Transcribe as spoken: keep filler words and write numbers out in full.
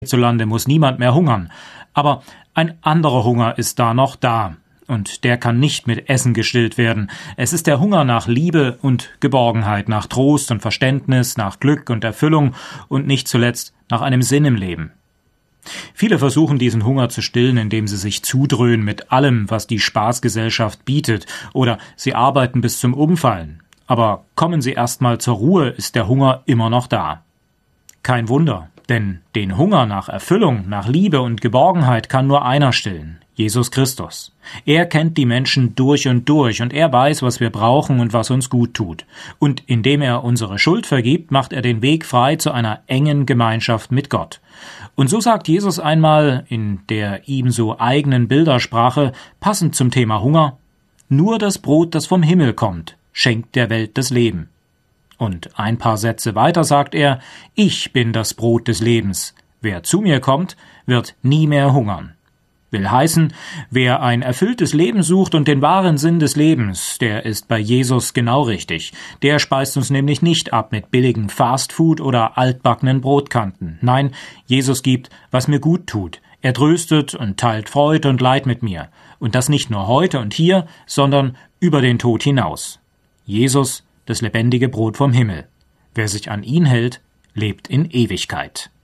Hierzulande muss niemand mehr hungern, aber ein anderer Hunger ist da noch da, und der kann nicht mit Essen gestillt werden. Es ist der Hunger nach Liebe und Geborgenheit, nach Trost und Verständnis, nach Glück und Erfüllung und nicht zuletzt nach einem Sinn im Leben. Viele versuchen diesen Hunger zu stillen, indem sie sich zudröhnen mit allem, was die Spaßgesellschaft bietet, oder sie arbeiten bis zum Umfallen. Aber kommen sie erst mal zur Ruhe, ist der Hunger immer noch da. Kein Wunder. Denn den Hunger nach Erfüllung, nach Liebe und Geborgenheit kann nur einer stillen, Jesus Christus. Er kennt die Menschen durch und durch und er weiß, was wir brauchen und was uns gut tut. Und indem er unsere Schuld vergibt, macht er den Weg frei zu einer engen Gemeinschaft mit Gott. Und so sagt Jesus einmal in der ihm so eigenen Bildersprache, passend zum Thema Hunger: Nur das Brot, das vom Himmel kommt, schenkt der Welt das Leben. Und ein paar Sätze weiter sagt er: Ich bin das Brot des Lebens. Wer zu mir kommt, wird nie mehr hungern. Will heißen, wer ein erfülltes Leben sucht und den wahren Sinn des Lebens, der ist bei Jesus genau richtig. Der speist uns nämlich nicht ab mit billigem Fastfood oder altbackenen Brotkanten. Nein, Jesus gibt, was mir gut tut. Er tröstet und teilt Freude und Leid mit mir. Und das nicht nur heute und hier, sondern über den Tod hinaus. Jesus, das lebendige Brot vom Himmel. Wer sich an ihn hält, lebt in Ewigkeit.